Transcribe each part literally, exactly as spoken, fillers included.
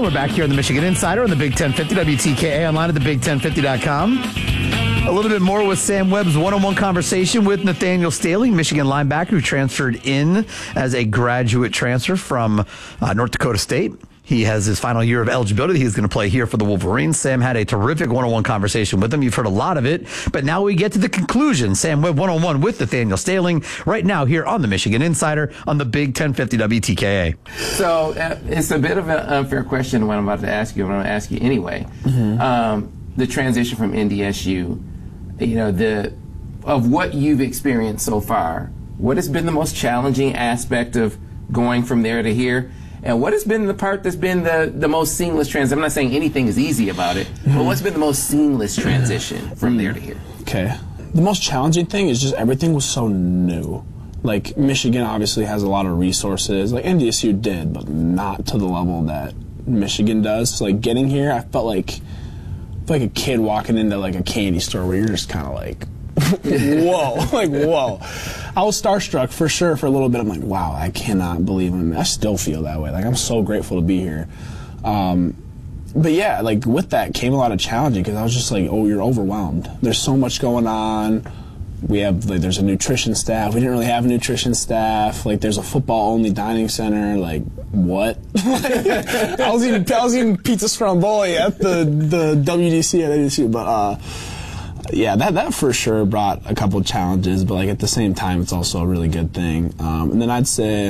And we're back here on the Michigan Insider on the Big ten fifty, W T K A, online at the big ten fifty dot com. A little bit more with Sam Webb's one-on-one conversation with Nathaniel Staley, Michigan linebacker who transferred in as a graduate transfer from uh, North Dakota State. He has his final year of eligibility. He's going to play here for the Wolverines. Sam had a terrific one-on-one conversation with him. You've heard a lot of it, but now we get to the conclusion. Sam Webb one-on-one with Nathaniel Staley right now here on the Michigan Insider on the Big ten fifty W T K A. So uh, it's a bit of an unfair question what I'm about to ask you, but I'm going to ask you anyway. Mm-hmm. Um, the transition from N D S U, you know, the of what you've experienced so far, what has been the most challenging aspect of going from there to here? And what has been the part that's been the, the most seamless transition? I'm not saying anything is easy about it, mm-hmm. but what's been the most seamless transition from there to here? Okay. The most challenging thing is just everything was so new. Like, Michigan obviously has a lot of resources. Like, N D S U did, but not to the level that Michigan does. So, like, getting here, I felt like, I felt like a kid walking into, like, a candy store where you're just kind of like, whoa, like, whoa. I was starstruck for sure for a little bit. I'm like, wow, I cannot believe him. I still feel that way. Like, I'm so grateful to be here. Um, but yeah, like, with that came a lot of challenging because I was just like, oh, you're overwhelmed. There's so much going on. We have, like, there's a nutrition staff. We didn't really have a nutrition staff. Like, there's a football-only dining center. Like, what? I was eating, I was eating pizza scramble at the, the W D C at W D C, but, uh, yeah, that, that for sure brought a couple of challenges, but like at the same time, it's also a really good thing. Um, and then I'd say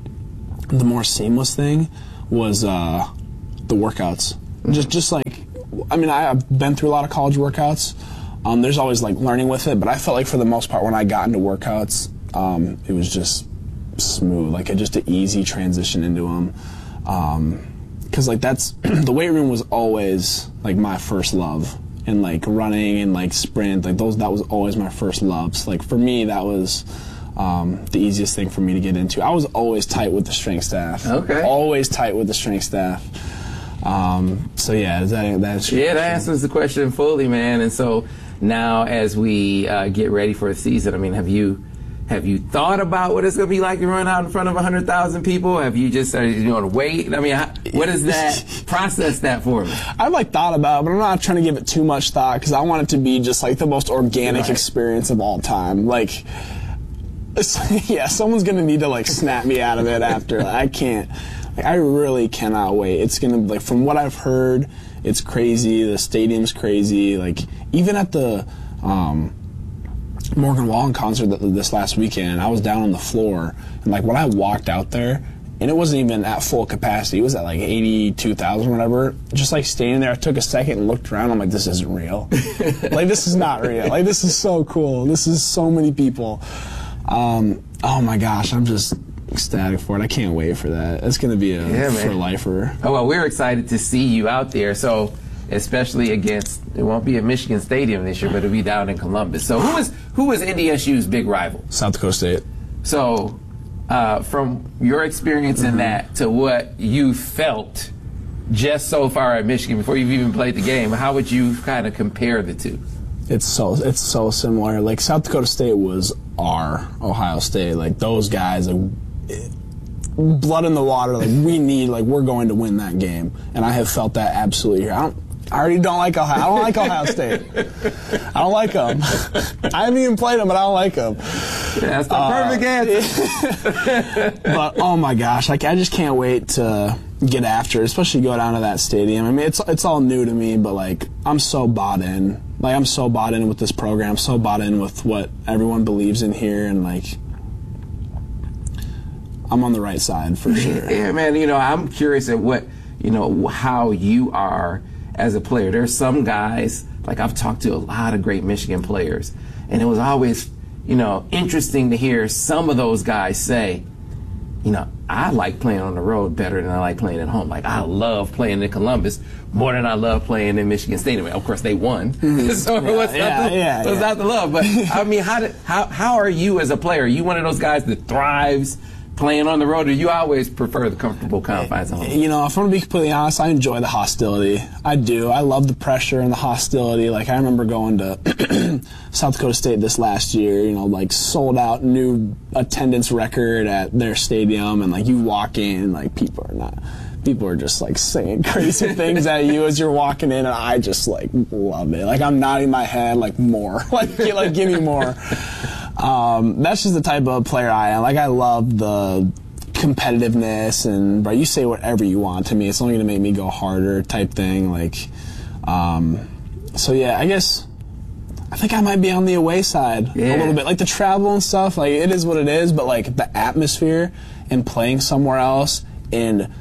the more seamless thing was uh, the workouts. Mm-hmm. Just, just like, I mean, I, I've been through a lot of college workouts. Um, there's always like learning with it, but I felt like for the most part, when I got into workouts, um, it was just smooth, like a, just an easy transition into them. Um, 'cause like that's the weight room was always like my first love. And like running and like sprint, like those, that was always my first loves. Like for me, that was um, the easiest thing for me to get into. I was always tight with the strength staff. Okay. Always tight with the strength staff. Um, so yeah, is that that's yeah, that answers the question fully, man. And so now, as we uh, get ready for the season, I mean, have you have you thought about what it's going to be like to run out in front of a hundred thousand people? Have you just started you know to wait? I mean, how, what is that? Process that for me. I've like thought about it, but I'm not trying to give it too much thought because I want it to be just like the most organic right. experience of all time. Like, yeah, someone's gonna need to like snap me out of it after. I can't. Like, I really cannot wait. It's gonna like from what I've heard, it's crazy. The stadium's crazy. Like even at the um, Morgan Wallen concert that, this last weekend, I was down on the floor and like when I walked out there. And it wasn't even at full capacity. It was at like eighty-two thousand or whatever. Just like standing there, I took a second and looked around. I'm like, this isn't real. Like, this is not real. Like, this is so cool. This is so many people. Um, oh, my gosh. I'm just ecstatic for it. I can't wait for that. It's going to be a yeah, for-lifer. Oh, well, we're excited to see you out there. So, especially against, it won't be at Michigan Stadium this year, but it'll be down in Columbus. So, who is, who is N D S U's big rival? South Dakota State. So... Uh, from your experience mm-hmm. in that to what you felt just so far at Michigan before you've even played the game, how would you kind of compare the two? It's so it's so similar. Like South Dakota State was our Ohio State. Like those guys, like, blood in the water. Like we need, like we're going to win that game, and I have felt that absolutely here. I don't. I already don't like Ohio. I don't like Ohio State. I don't like them. I haven't even played them, but I don't like them. That's the uh, perfect answer. But oh my gosh, like I just can't wait to get after it, especially go down to that stadium. I mean, it's it's all new to me, but like I'm so bought in. Like I'm so bought in with this program, so bought in with what everyone believes in here, and like I'm on the right side for sure. Yeah, man. You know, I'm curious at what you know how you are as a player. There's some guys, like I've talked to a lot of great Michigan players, and it was always, you know, interesting to hear some of those guys say, you know, I like playing on the road better than I like playing at home. Like, I love playing in Columbus more than I love playing in Michigan State. I mean, of course, they won. Mm-hmm. so yeah, what's, yeah, not the, yeah, what's yeah. not the love? But, I mean, how, did, how, how are you as a player? Are you one of those guys that thrives playing on the road, or you always prefer the comfortable confines of home? You know, if I'm going to be completely honest, I enjoy the hostility. I do. I love the pressure and the hostility. Like, I remember going to South Dakota State this last year, you know, like, sold out new attendance record at their stadium, and, like, you walk in, like, people are not people are just like saying crazy things at you as you're walking in, and I just like love it. Like I'm nodding my head, like more, like get, like give me more. Um, that's just the type of player I am. Like I love the competitiveness, and bro, you say whatever you want to me. It's only gonna make me go harder, type thing. Like, um, so yeah, I guess. I think I might be on the away side yeah. a little bit. Like the travel and stuff, like it is what it is, but like the atmosphere and playing somewhere else and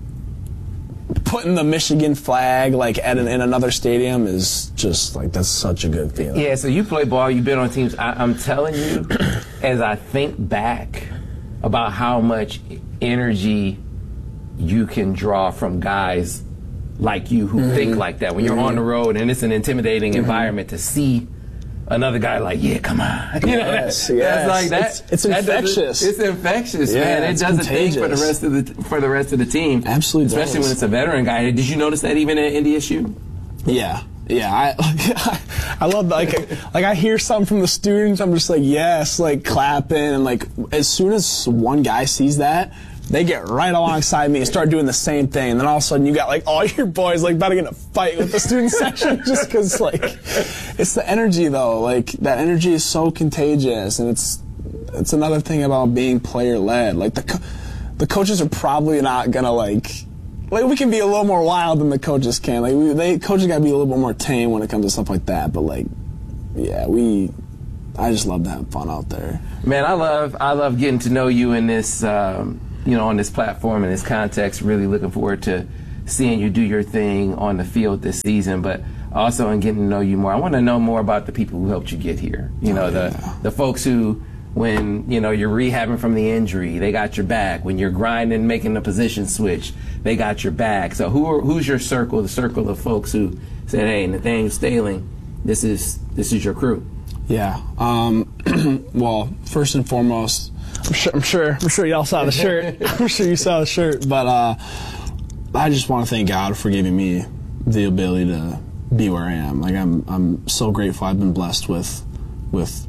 putting the Michigan flag like at an, in another stadium is just like, that's such a good feeling. Yeah, so you play ball, you've been on teams. I, I'm telling you, as I think back about how much energy you can draw from guys like you who mm-hmm. think like that when you're mm-hmm. on the road, and it's an intimidating mm-hmm. environment to see another guy like, yeah, come on. You know, yes, that, yes. That's like that. It's, it's that infectious. It's infectious, yeah, man. It it's does contagious. a thing for the rest of the for the rest of the team. Absolutely, especially does. when it's a veteran guy. Did you notice that even at N D S U? Yeah, yeah. I I love like like I hear something from the students. I'm just like yes, like clapping, and like as soon as one guy sees that, they get right alongside me and start doing the same thing. And then all of a sudden you got like all your boys like about to get in a fight with the student section just because like it's the energy though. Like that energy is so contagious, and it's it's another thing about being player led. Like the co- the coaches are probably not gonna like like we can be a little more wild than the coaches can. Like we, they coaches gotta be a little bit more tame when it comes to stuff like that. But like yeah, we. I just love to have fun out there. Man, I love I love getting to know you in this. Um, you know, on this platform, in this context. Really looking forward to seeing you do your thing on the field this season, but also in getting to know you more. I want to know more about the people who helped you get here. You know, oh, yeah. the the folks who, when, you know, you're rehabbing from the injury, they got your back. When you're grinding, making a position switch, they got your back. So who are, who's your circle, the circle of folks who said, hey, Nathaniel Staling, this is, this is your crew? Yeah. Um, well, first and foremost, I'm sure, I'm sure, I'm sure y'all saw the shirt. I'm sure you saw the shirt. But uh, I just want to thank God for giving me the ability to be where I am. Like I'm, I'm so grateful. I've been blessed with, with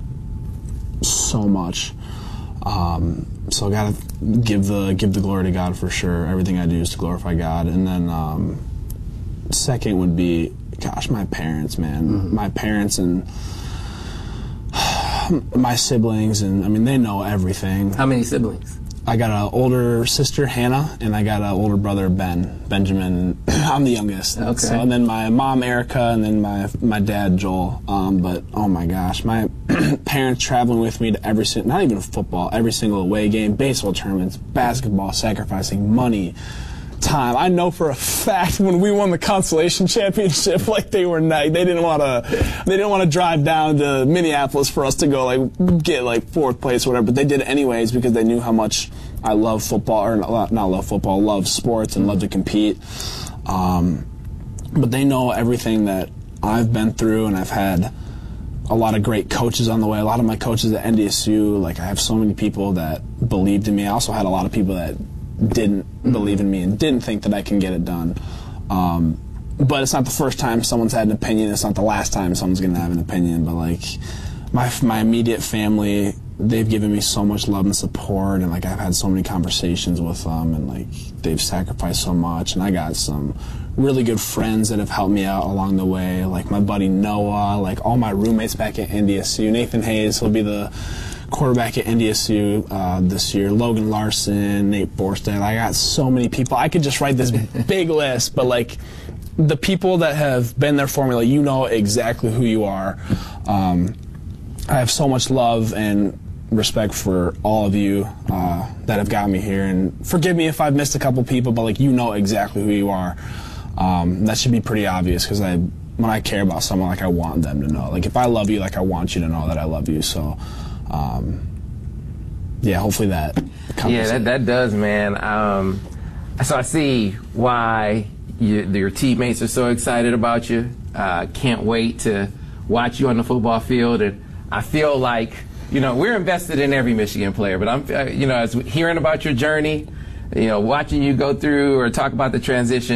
so much. Um, so I gotta give the give the glory to God for sure. Everything I do is to glorify God. And then um, second would be, gosh, my parents, man. Mm-hmm. My parents and my siblings, and I mean, they know everything. How many siblings? I got an older sister, Hannah, and I got an older brother, Ben, Benjamin. I'm the youngest. Okay. So, and then my mom, Erica, and then my my dad, Joel. Um, but oh my gosh, my parents traveling with me to every single, not even football, every single away game, baseball tournaments, basketball, sacrificing money, time. I know for a fact when we won the consolation championship, like they were not, they didn't want to, they didn't want to drive down to Minneapolis for us to go like get like fourth place or whatever, but they did it anyways because they knew how much I love football, or not, not love football, love sports and love to compete. Um, but they know everything that I've been through, and I've had a lot of great coaches on the way. A lot of my coaches at N D S U, like I have so many people that believed in me. I also had a lot of people that didn't believe in me and didn't think that I can get it done. Um, but it's not the first time someone's had an opinion. It's not the last time someone's going to have an opinion. But like my my immediate family, they've given me so much love and support, and like I've had so many conversations with them, and like they've sacrificed so much. And I got some really good friends that have helped me out along the way, like my buddy Noah, like all my roommates back at N D S U. Nathan Hayes will be the quarterback at N D S U uh, this year. Logan Larson, Nate Borstad. I got so many people. I could just write this big list, but like the people that have been there for me, like you know exactly who you are. Um, I have so much love and respect for all of you uh, that have got me here. And forgive me if I've missed a couple people, but like you know exactly who you are. Um, that should be pretty obvious because I, when I care about someone, like I want them to know. Like if I love you, like I want you to know that I love you. So. Um, yeah, hopefully that. Yeah, that, that does, man. Um, so I see why you, your teammates are so excited about you. Uh, can't wait to watch you on the football field, and I feel like you know we're invested in every Michigan player. But I'm, uh, you know, as hearing about your journey, you know, watching you go through or talk about the transition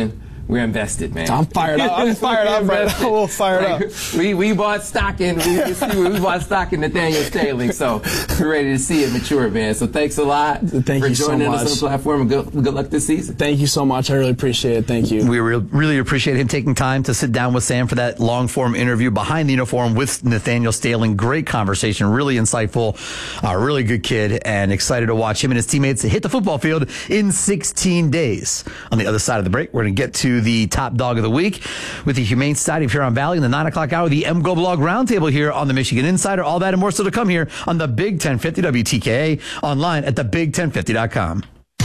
we're invested, man. I'm fired up. I'm fired up right now. We'll fire like, up. We we bought stock in we, we bought stock in Nathaniel Staling, so we're ready to see it mature, man. So thanks a lot Thank for you so joining much. us on the platform, and good, good luck this season. Thank you so much. I really appreciate it. Thank you. We re- really appreciate him taking time to sit down with Sam for that long form interview behind the uniform with Nathaniel Staling. Great conversation, really insightful, uh, really good kid, and excited to watch him and his teammates hit the football field in sixteen days. On the other side of the break, we're going to get to the top dog of the week with the Humane Society of Huron Valley in the nine o'clock hour, the M Go Blog Roundtable here on the Michigan Insider. All that and more still to come here on the Big ten fifty W T K A, online at the big ten fifty dot com.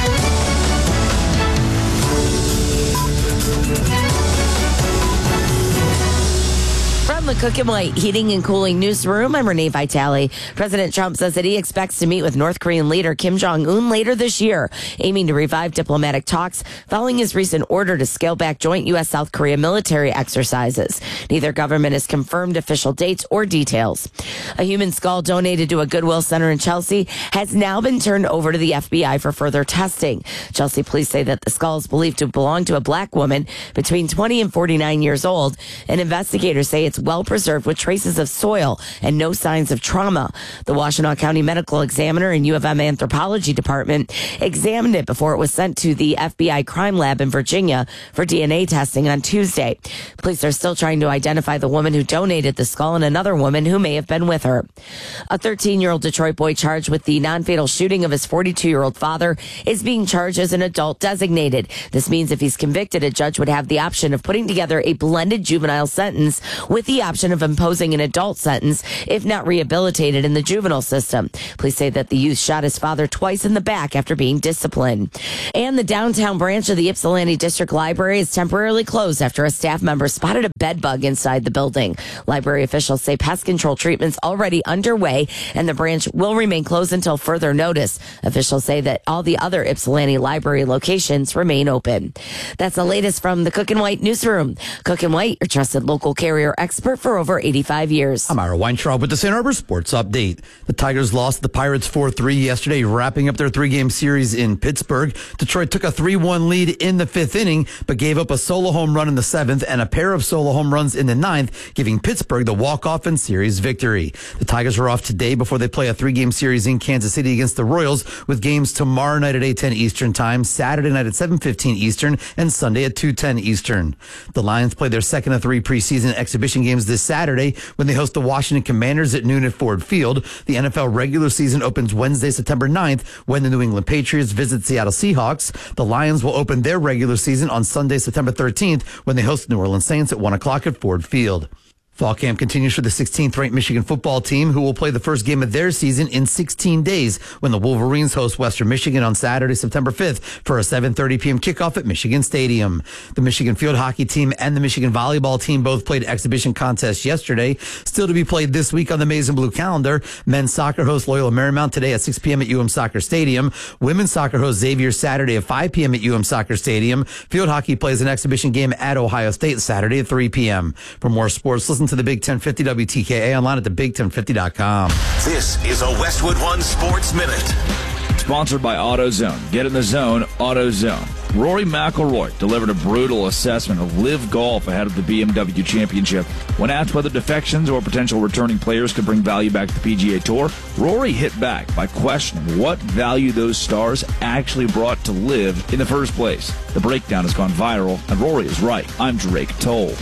From the Cook and White Heating and Cooling Newsroom, I'm Renee Vitale. President Trump says that he expects to meet with North Korean leader Kim Jong-un later this year, aiming to revive diplomatic talks following his recent order to scale back joint U S South Korea military exercises. Neither government has confirmed official dates or details. A human skull donated to a Goodwill Center in Chelsea has now been turned over to the F B I for further testing. Chelsea police say that the skull is believed to belong to a black woman between twenty and forty-nine years old, and investigators say it's well preserved with traces of soil and no signs of trauma. The Washtenaw County Medical Examiner and U of M Anthropology Department examined it before it was sent to the F B I crime lab in Virginia for D N A testing on Tuesday. Police are still trying to identify the woman who donated the skull and another woman who may have been with her. A thirteen-year-old Detroit boy charged with the non-fatal shooting of his forty-two-year-old father is being charged as an adult designated. This means if he's convicted, a judge would have the option of putting together a blended juvenile sentence with the option of imposing an adult sentence if not rehabilitated in the juvenile system. Police say that the youth shot his father twice in the back after being disciplined. And the downtown branch of the Ypsilanti District Library is temporarily closed after a staff member spotted a bed bug inside the building. Library officials say pest control treatment's already underway and the branch will remain closed until further notice. Officials say that all the other Ypsilanti Library locations remain open. That's the latest from the Cook and White newsroom. Cook and White, your trusted local carrier expert for over eighty-five years. I'm Ira Weintraub with the Saint Arbor Sports Update. The Tigers lost to the Pirates four three yesterday, wrapping up their three-game series in Pittsburgh. Detroit took a three one lead in the fifth inning, but gave up a solo home run in the seventh and a pair of solo home runs in the ninth, giving Pittsburgh the walk-off and series victory. The Tigers are off today before they play a three-game series in Kansas City against the Royals, with games tomorrow night at eight ten Eastern Time, Saturday night at seven fifteen Eastern, and Sunday at two ten Eastern. The Lions play their second of three preseason exhibition games this Saturday when they host the Washington Commanders at noon at Ford Field. The N F L regular season opens Wednesday, September ninth, when the New England Patriots visit Seattle Seahawks. The Lions will open their regular season on Sunday, September thirteenth, when they host the New Orleans Saints at one o'clock at Ford Field. Fall camp continues for the sixteenth ranked Michigan football team, who will play the first game of their season in sixteen days when the Wolverines host Western Michigan on Saturday, September fifth for a seven thirty p.m. kickoff at Michigan Stadium. The Michigan field hockey team and the Michigan volleyball team both played exhibition contests yesterday. Still to be played this week on the Maize and Blue calendar. Men's soccer hosts Loyola Marymount today at six p.m. at U M Soccer Stadium. Women's soccer hosts Xavier Saturday at five p.m. at U M Soccer Stadium. Field hockey plays an exhibition game at Ohio State Saturday at three p.m. For more sports, listen to the Big ten fifty W T K A online at the big ten fifty dot com. This is a Westwood One Sports Minute. Sponsored by AutoZone. Get in the zone, AutoZone. Rory McIlroy delivered a brutal assessment of Live Golf ahead of the B M W Championship. When asked whether defections or potential returning players could bring value back to the P G A Tour, Rory hit back by questioning what value those stars actually brought to Live in the first place. The breakdown has gone viral, and Rory is right. I'm Drake Toll.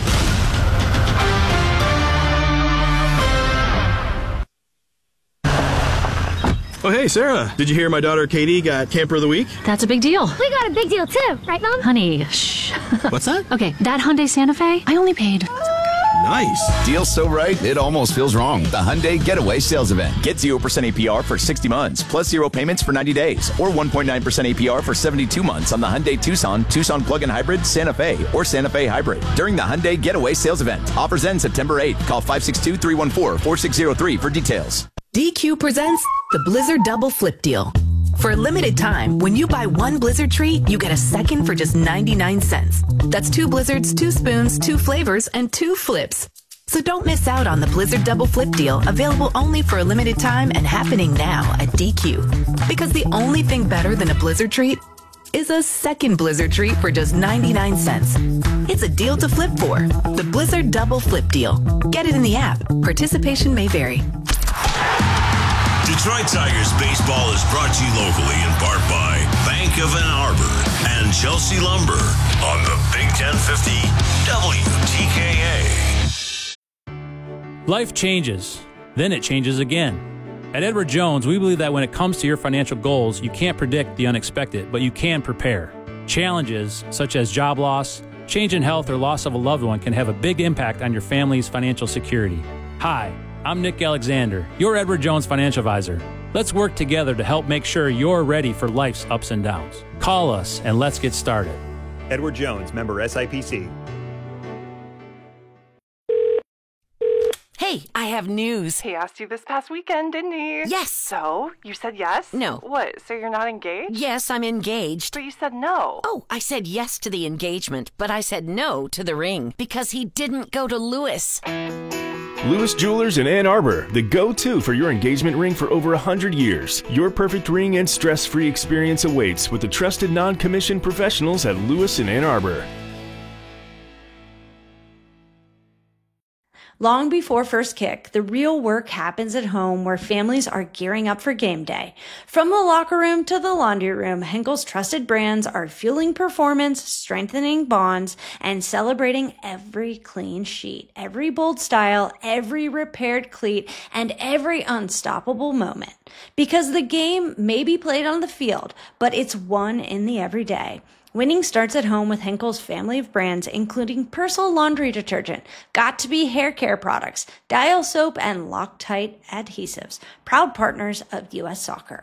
Oh, hey, Sarah. Did you hear my daughter Katie got Camper of the Week? That's a big deal. We got a big deal, too. Right, Mom? Honey, shh. What's that? Okay, that Hyundai Santa Fe, I only paid... Nice. Deal so right, it almost feels wrong. The Hyundai Getaway Sales Event. Get zero percent A P R for sixty months, plus zero payments for ninety days, or one point nine percent A P R for seventy-two months on the Hyundai Tucson, Tucson Plug-in Hybrid, Santa Fe, or Santa Fe Hybrid during the Hyundai Getaway Sales Event. Offers end September eighth. Call five six two, three one four, four six zero three for details. D Q presents the Blizzard Double Flip Deal. For a limited time, when you buy one Blizzard treat, you get a second for just ninety-nine cents. That's two Blizzards, two spoons, two flavors, and two flips. So don't miss out on the Blizzard Double Flip Deal, available only for a limited time and happening now at D Q. Because the only thing better than a Blizzard treat is a second Blizzard treat for just ninety-nine cents. It's a deal to flip for. The Blizzard Double Flip Deal. Get it in the app. Participation may vary. Detroit Tigers baseball is brought to you locally in part by Bank of Ann Arbor and Chelsea Lumber on the Big ten fifty W T K A. Life changes, then it changes again. At Edward Jones, we believe that when it comes to your financial goals, you can't predict the unexpected, but you can prepare. Challenges such as job loss, change in health, or loss of a loved one can have a big impact on your family's financial security. Hi, I'm Nick Alexander, your Edward Jones financial advisor. Let's work together to help make sure you're ready for life's ups and downs. Call us and let's get started. Edward Jones, member S I P C. Hey, I have news. He asked you this past weekend, didn't he? Yes. So, you said yes? No. What, so you're not engaged? Yes, I'm engaged. But you said no. Oh, I said yes to the engagement, but I said no to the ring because he didn't go to Lewis. Lewis Jewelers in Ann Arbor, the go-to for your engagement ring for over one hundred years. Your perfect ring and stress-free experience awaits with the trusted non-commissioned professionals at Lewis in Ann Arbor. Long before first kick, the real work happens at home where families are gearing up for game day. From the locker room to the laundry room, Henkel's trusted brands are fueling performance, strengthening bonds, and celebrating every clean sheet, every bold style, every repaired cleat, and every unstoppable moment. Because the game may be played on the field, but it's won in the everyday. Winning starts at home with Henkel's family of brands, including Persil laundry detergent, Got2b hair care products, Dial soap, and Loctite adhesives. Proud partners of U S Soccer.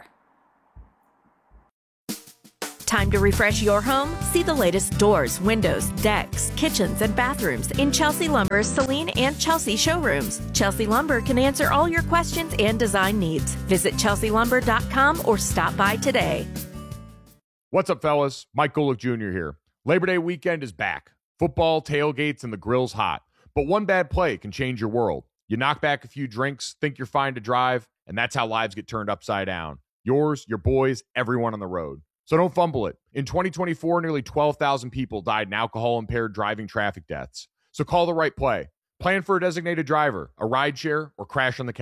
Time to refresh your home? See the latest doors, windows, decks, kitchens, and bathrooms in Chelsea Lumber's Celine and Chelsea showrooms. Chelsea Lumber can answer all your questions and design needs. Visit chelsea lumber dot com or stop by today. What's up, fellas? Mike Golick Junior here. Labor Day weekend is back. Football, tailgates, and the grill's hot. But one bad play can change your world. You knock back a few drinks, think you're fine to drive, and that's how lives get turned upside down. Yours, your boys, everyone on the road. So don't fumble it. In twenty twenty-four, nearly twelve thousand people died in alcohol-impaired driving traffic deaths. So call the right play. Plan for a designated driver, a rideshare, or crash on the couch.